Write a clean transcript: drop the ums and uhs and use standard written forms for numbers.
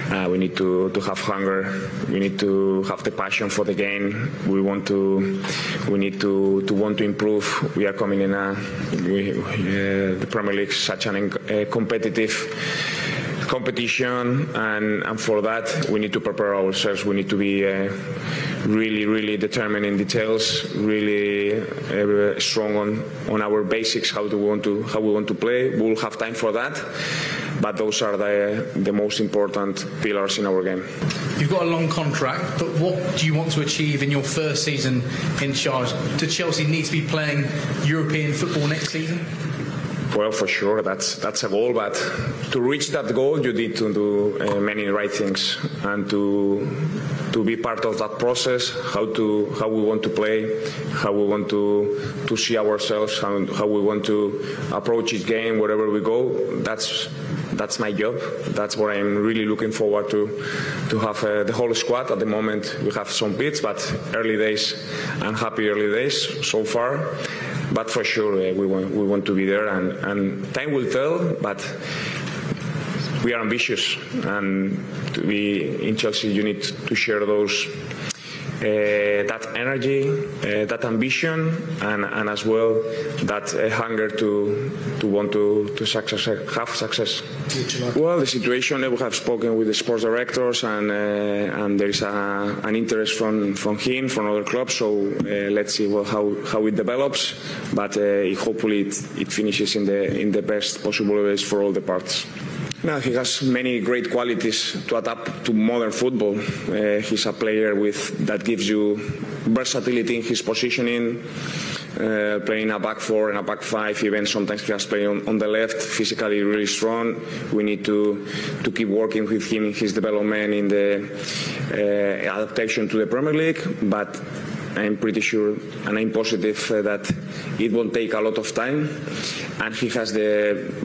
We need to have hunger. We need to have the passion for the game. We need to want to improve. We are coming in the Premier League is such a competitive competition, and for that we need to prepare ourselves. We need to be really determined in details, really strong on our basics, how we want to play. We'll have time for that, but those are the most important pillars in our game. You've got a long contract, but what do you want to achieve in your first season in charge? Does Chelsea need to be playing European football next season? Well, for sure, that's a goal, but to reach that goal, you need to do many right things, and to be part of that process, how we want to play, how we want to see ourselves, how we want to approach each game wherever we go. That's my job. That's what I'm really looking forward to have the whole squad. At the moment, we have some bits, but early days, I'm happy early days so far. But for sure, we want to be there, and time will tell. But we are ambitious, and to be in Chelsea, you need to share those that energy, that ambition, and as well that hunger to want to have success. Well, the situation, we have spoken with the sports directors, and there is an interest from him, from other clubs. So let's see how it develops, but hopefully it finishes in the best possible ways for all the parts. No, he has many great qualities to adapt to modern football. He's a player that gives you versatility in his positioning, playing a back four and a back five. Even sometimes he has played on the left, physically really strong. We need to keep working with him in his development, in the adaptation to the Premier League. But I'm pretty sure, and I'm positive that it won't take a lot of time, and he has the